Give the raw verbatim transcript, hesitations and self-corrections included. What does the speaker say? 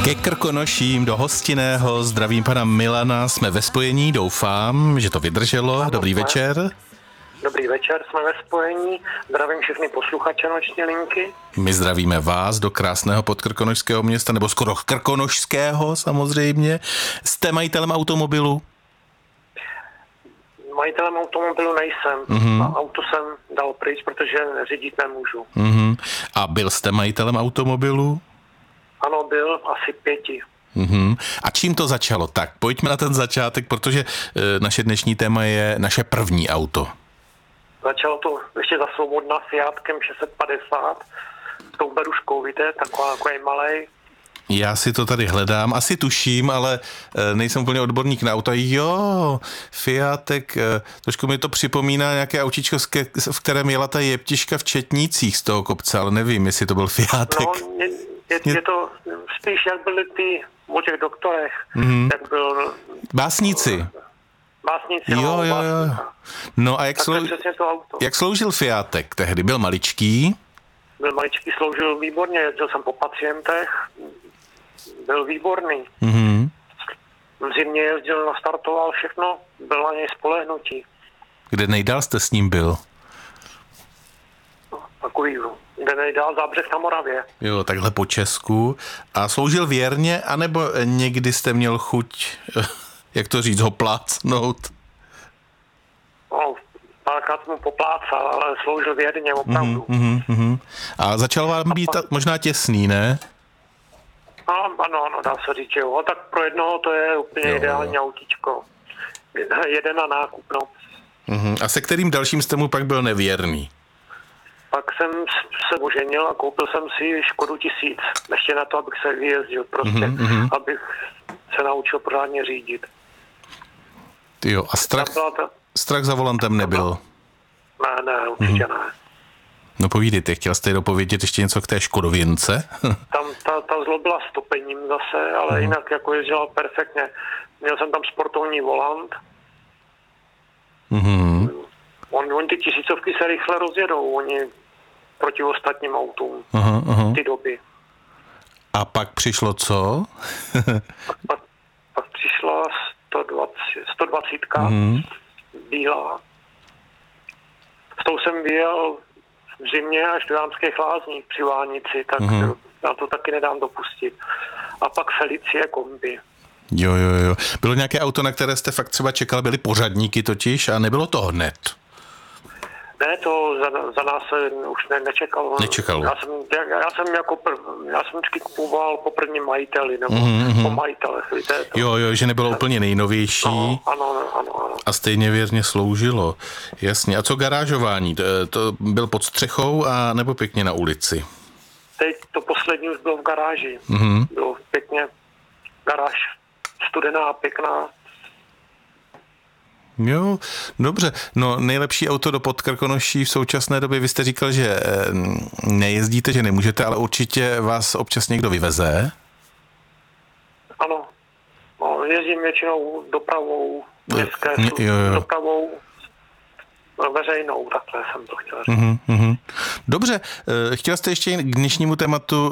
Ke Krkonoším do Hostinného zdravím pana Milana, jsme ve spojení, doufám, že to vydrželo. Ano, Dobrý jsme. večer. Dobrý večer, jsme ve spojení, zdravím všechny posluchače noční linky. My zdravíme vás do krásného podkrkonošského města, nebo skoro krkonošského samozřejmě. Jste majitelem automobilu? Majitelem automobilu nejsem, Mm-hmm. a auto jsem dal pryč, protože řídit nemůžu. Mm-hmm. A byl jste majitelem automobilu? Ano, byl asi pěti. Mm-hmm. A čím to začalo? Tak pojďme na ten začátek, protože e, naše dnešní téma je naše první auto. Začalo to ještě za svobodna Fiatkem šest set padesát, s tou beruškou, víte, taková, takový malej. Já si to tady hledám, asi tuším, ale e, nejsem úplně odborník na auta. Jo, Fiatek, e, trošku mi to připomíná nějaké autíčko, v kterém jela ta jeptiška v Četnících z toho kopce, ale nevím, jestli to byl Fiatek. No, je, je, je to spíš jak byly ty o těch doktorech, mm-hmm. jak byl... Básníci. Básníci, Jo, no, jo, jo. No a jak, tak slou... přesně to auto. jak sloužil Fiatek tehdy? Byl maličký? Byl maličký, sloužil výborně, jezdil jsem po pacientech, byl výborný. Mm-hmm. V zimě jezdil, nastartoval všechno, byl na něj spolehnutí. Kde nejdál jste s ním byl? Takový, kde nejdál Zábřeh na Moravě. Jo, takhle po Česku. A sloužil věrně, anebo někdy jste měl chuť, jak to říct, ho plácnout? No, párkrát mu poplácal, ale sloužil věrně, opravdu. Mm-hmm, mm-hmm. A začal vám být ta, možná těsný, ne? No, ano, ano, dá se říct, že jo. Tak pro jednoho to je úplně Jo, ideální jo. autíčko. Jeden na nákup, no. Mm-hmm. A se kterým dalším jste mu pak byl nevěrný? Pak jsem se oženil a koupil jsem si Škodu tisíc. Ještě na to, abych se vyjezdil prostě, mm-hmm. abych se naučil pořádně řídit. Jo, a strach, Ta... strach za volantem nebyl? Ne, ne, určitě mm-hmm. ne. No povídejte, chtěl jste dopovědět ještě něco k té Škodovince? Tam ta, ta zlobila stopením zase, ale mm-hmm. jinak jako jezdila perfektně. Měl jsem tam sportovní volant. Mm-hmm. On, on ty tisícovky se rychle rozjedou, oni proti ostatním autům. Aha, aha. Ty doby. A pak přišlo co? pak, pak, pak přišla sto dvacet, sto dvacet mm-hmm. bílá. S tou jsem vyjel v zimě až do Jánských Lázních při Vánici, tak mm-hmm. já to taky nedám dopustit. A pak Felicie kombi. Jo, jo, jo. Bylo nějaké auto, na které jste fakt třeba čekal, byly pořadníky totiž a nebylo to hned? Ne, to za, za nás se už ne, nečekalo. Nečekalo. Já jsem, já, já jsem jako prv, já jsem vždycky kupoval po prvním majiteli, nebo mm-hmm. po majitelech, víte. To. Jo, jo, že nebylo úplně nejnovější. No, ano, ano, ano. A stejně věrně sloužilo. Jasně. A co garážování? To, to byl pod střechou a nebo pěkně na ulici? Teď to poslední už bylo v garáži. Mm-hmm. Bylo pěkně garáž studená, pěkná. Jo, dobře. No nejlepší auto do Podkrkonoší v současné době, vy jste říkal, že nejezdíte, že nemůžete, ale určitě vás občas někdo vyveze. Ano. No, jezdím většinou dopravou, městské jo, jo. dopravou veřejnou, takhle jsem to chtěl říct. Mm-hmm. Dobře, chtěl jste ještě k dnešnímu tématu